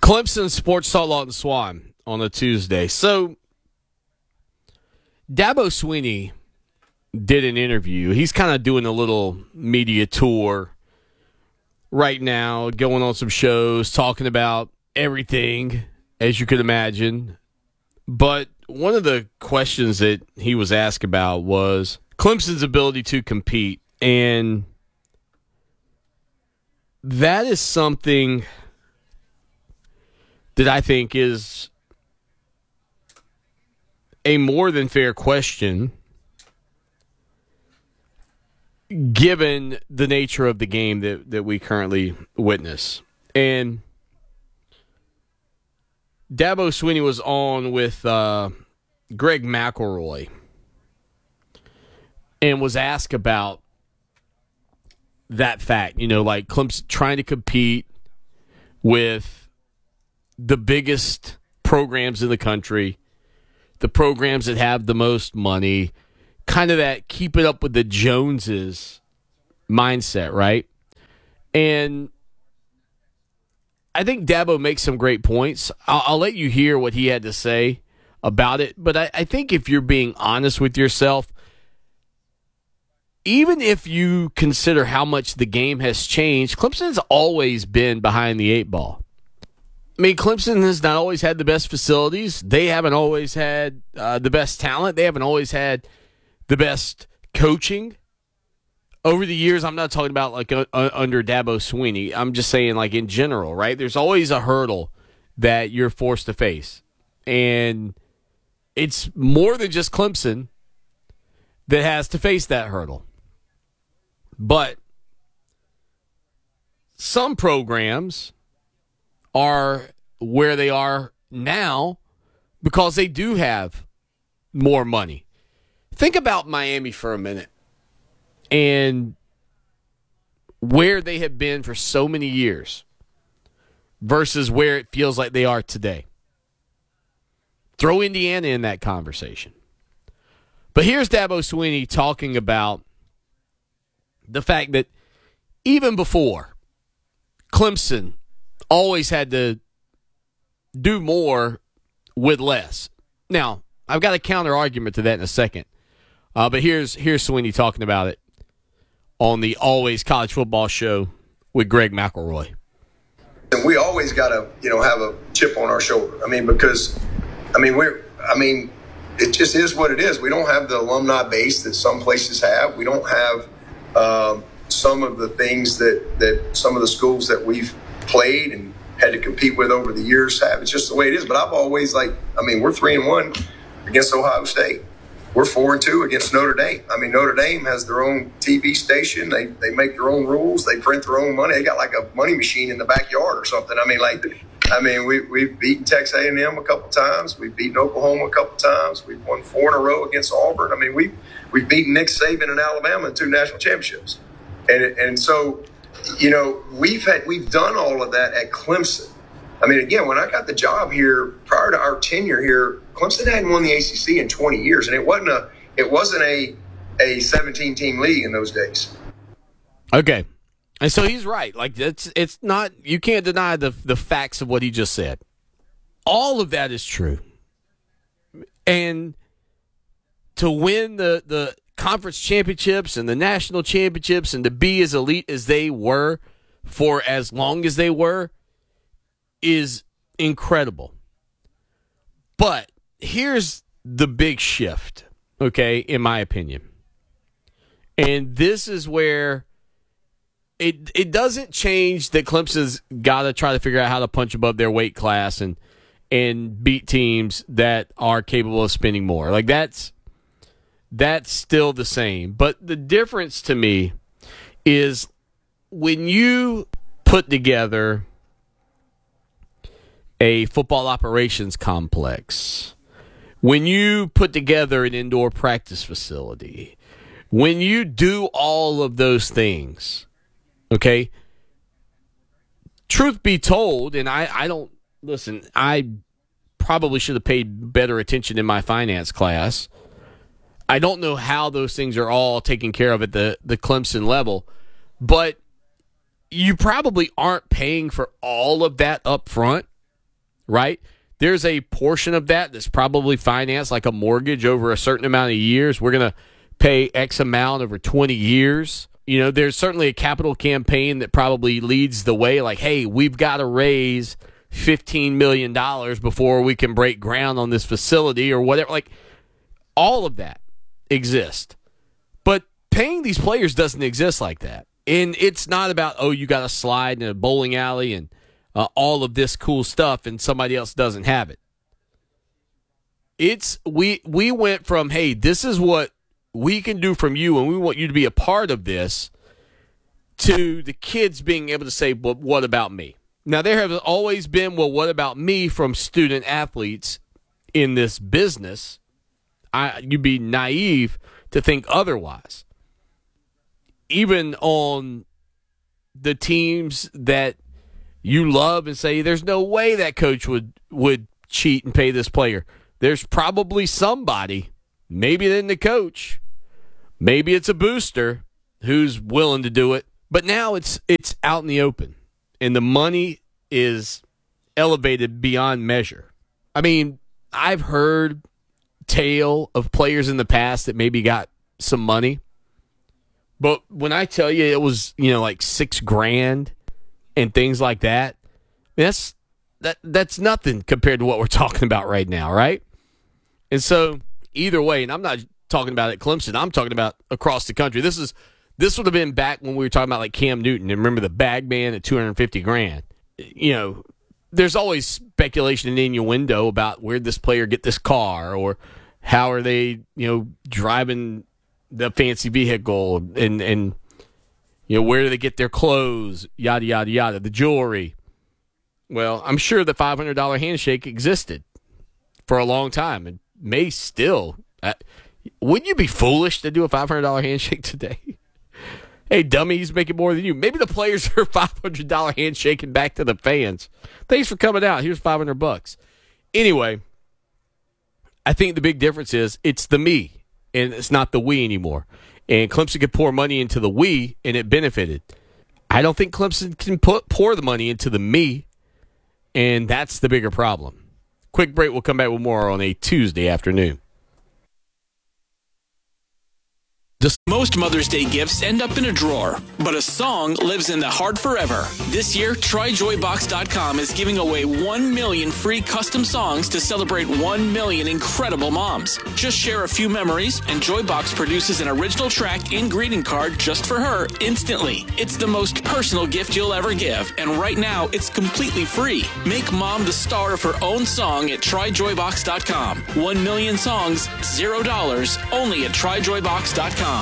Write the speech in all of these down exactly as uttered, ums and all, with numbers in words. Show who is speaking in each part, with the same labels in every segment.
Speaker 1: Clemson Sports Talk Lawton Swan on a Tuesday. So, Dabo Swinney did an interview. He's kind of doing a little media tour right now, going on some shows, talking about everything, as you could imagine. But one of the questions that he was asked about was Clemson's ability to compete. And that is something that I think is a more than fair question given the nature of the game that, that we currently witness. And Dabo Swinney was on with uh, Greg McElroy and was asked about that fact, you know, like Clemson trying to compete with the biggest programs in the country, the programs that have the most money, kind of that keep it up with the Joneses mindset, right? And I think Dabo makes some great points. I'll, I'll let you hear what he had to say about it, but I, I think if you're being honest with yourself, even if you consider how much the game has changed, Clemson's always been behind the eight ball. I mean, Clemson has not always had the best facilities. They haven't always had uh, the best talent. They haven't always had the best coaching. Over the years, I'm not talking about like uh, under Dabo Swinney. I'm just saying like in general, right? There's always a hurdle that you're forced to face. And it's more than just Clemson that has to face that hurdle. But some programs are where they are now because they do have more money. Think about Miami for a minute and where they have been for so many years versus where it feels like they are today. Throw Indiana in that conversation. But here's Dabo Swinney talking about the fact that even before, Clemson always had to do more with less. Now, I've got a counter argument to that in a second. Uh, but here's here's Swinney talking about it on the Always College Football Show with Greg McElroy.
Speaker 2: And we always got to, you know, have a chip on our shoulder. I mean, because, I mean, we're, I mean, it just is what it is. We don't have the alumni base that some places have. We don't have um, some of the things that, that some of the schools that we've played and had to compete with over the years have. It's just the way it is. But I've always like, I mean, we're three and one against Ohio State. We're four and two against Notre Dame. I mean, Notre Dame has their own T V station. They they make their own rules. They print their own money. They got like a money machine in the backyard or something. I mean, like, I mean, we we've beaten Texas A and M a couple times. We've beaten Oklahoma a couple times. We've won four in a row against Auburn. I mean, we we've beaten Nick Saban in Alabama in two national championships. And and so, you know, we've had we've done all of that at Clemson. I mean, again, when I got the job here, prior to our tenure here, Clemson hadn't won the A C C in twenty years, and it wasn't a it wasn't a a seventeen team league in those days.
Speaker 1: Okay, and so he's right. Like it's it's not you can't deny the the facts of what he just said. All of that is true, and to win the the conference championships and the national championships and to be as elite as they were for as long as they were is incredible. But here's the big shift, okay, in my opinion. And this is where it it doesn't change that Clemson's got to try to figure out how to punch above their weight class and and beat teams that are capable of spending more. Like that's that's still the same. But the difference to me is when you put together a football operations complex, when you put together an indoor practice facility, when you do all of those things, okay, truth be told, and I, I don't, listen, I probably should have paid better attention in my finance class. I don't know how those things are all taken care of at the, the Clemson level, but you probably aren't paying for all of that up front. right? There's a portion of that that's probably financed like a mortgage over a certain amount of years. We're going to pay X amount over twenty years. You know, there's certainly a capital campaign that probably leads the way, like, hey, we've got to raise fifteen million dollars before we can break ground on this facility or whatever. Like, all of that exists. But paying these players doesn't exist like that. And it's not about, oh, you got to slide in a bowling alley and uh, all of this cool stuff and somebody else doesn't have it. It's we we went from, hey, this is what we can do from you and we want you to be a part of this, to the kids being able to say, well, what about me? Now, there have always been, well, what about me from student athletes in this business. I, you'd be naive to think otherwise. Even on the teams that you love and say, there's no way that coach would, would cheat and pay this player. There's probably somebody, maybe it isn't the coach, maybe it's a booster who's willing to do it. But now it's it's out in the open, and the money is elevated beyond measure. I mean, I've heard tale of players in the past that maybe got some money, but when I tell you it was, you know, like six grand and things like that, that's that that's nothing compared to what we're talking about right now, right? And so either way, and I'm not talking about at Clemson, I'm talking about across the country. This is this would have been back when we were talking about like Cam Newton, and remember the bag man at two hundred fifty grand. You know, there's always speculation and innuendo about where'd this player get this car, or how are they, you know, driving the fancy vehicle, and, and you know, where do they get their clothes, yada, yada, yada, the jewelry. Well, I'm sure the five hundred dollars handshake existed for a long time and may still. Uh, wouldn't you be foolish to do a five hundred dollars handshake today? Hey, dummy, he's making more than you. Maybe the players are five hundred dollars handshaking back to the fans. Thanks for coming out. Here's five hundred bucks. Anyway, I think the big difference is it's the me, and it's not the we anymore. And Clemson could pour money into the we, and it benefited. I don't think Clemson can put, pour the money into the me, and that's the bigger problem. Quick break. We'll come back with more on a Tuesday afternoon.
Speaker 3: Most Mother's Day gifts end up in a drawer, but a song lives in the heart forever. This year, Try Joy Box dot com is giving away one million free custom songs to celebrate one million incredible moms. Just share a few memories, and Joybox produces an original track and greeting card just for her instantly. It's the most personal gift you'll ever give, and right now, it's completely free. Make mom the star of her own song at Try Joy Box dot com. One million songs, zero dollars, only at Try Joy Box dot com.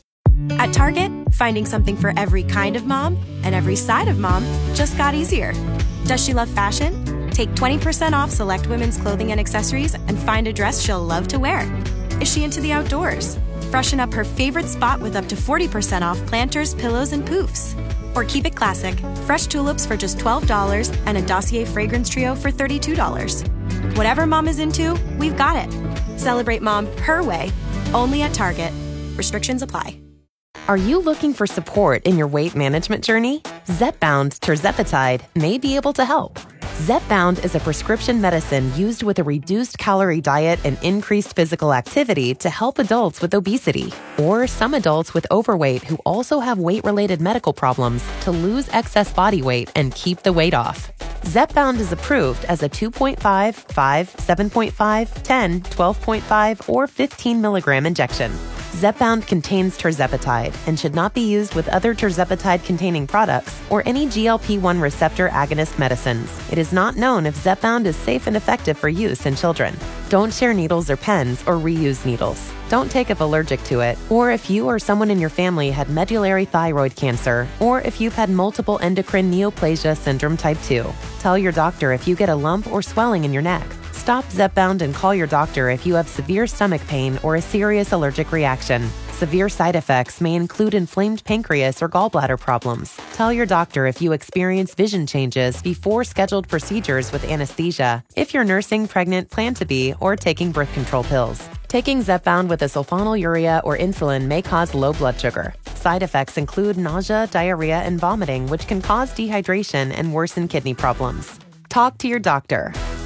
Speaker 4: At Target, finding something for every kind of mom and every side of mom just got easier. Does she love fashion? Take twenty percent off select women's clothing and accessories and find a dress she'll love to wear. Is she into the outdoors? Freshen up her favorite spot with up to forty percent off planters, pillows, and poofs. Or keep it classic, fresh tulips for just twelve dollars and a Dossier fragrance trio for thirty-two dollars. Whatever mom is into, we've got it. Celebrate mom her way, only at Target. Restrictions apply.
Speaker 5: Are you looking for support in your weight management journey? Zepbound tirzepatide may be able to help. Zepbound is a prescription medicine used with a reduced calorie diet and increased physical activity to help adults with obesity, or some adults with overweight who also have weight-related medical problems to lose excess body weight and keep the weight off. Zepbound is approved as a two point five, five, seven point five, ten, twelve point five, or fifteen milligram injection. Zepbound contains tirzepatide and should not be used with other tirzepatide-containing products or any G L P one receptor agonist medicines. It is not known if Zepbound is safe and effective for use in children. Don't share needles or pens or reuse needles. Don't take if allergic to it, or if you or someone in your family had medullary thyroid cancer, or if you've had multiple endocrine neoplasia syndrome type two. Tell your doctor if you get a lump or swelling in your neck. Stop Zepbound and call your doctor if you have severe stomach pain or a serious allergic reaction. Severe side effects may include inflamed pancreas or gallbladder problems. Tell your doctor if you experience vision changes before scheduled procedures with anesthesia, if you're nursing, pregnant, plan to be, or taking birth control pills. Taking Zepbound with a sulfonylurea or insulin may cause low blood sugar. Side effects include nausea, diarrhea, and vomiting, which can cause dehydration and worsen kidney problems. Talk to your doctor.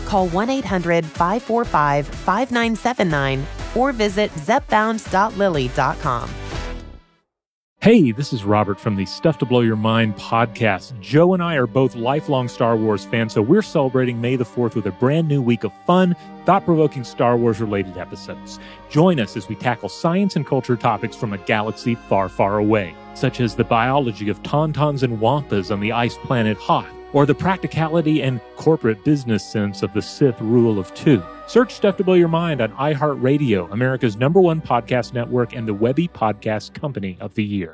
Speaker 5: Call one eight hundred five four five five nine seven nine or visit zep bound dot lilly dot com.
Speaker 6: Hey, this is Robert from the Stuff to Blow Your Mind podcast. Joe and I are both lifelong Star Wars fans, so we're celebrating May the fourth with a brand new week of fun, thought-provoking Star Wars-related episodes. Join us as we tackle science and culture topics from a galaxy far, far away, such as the biology of tauntauns and wampas on the ice planet Hoth, or the practicality and corporate business sense of the Sith rule of two. Search Stuff to Blow Your Mind on iHeartRadio, America's number one podcast network and the Webby Podcast Company of the Year.